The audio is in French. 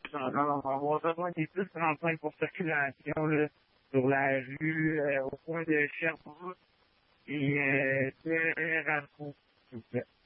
Non, non, non, on va avoir besoin des plus 35 pour circulation, là, sur la rue, au coin de Sherbrooke et de Erasmus, s'il vous plaît.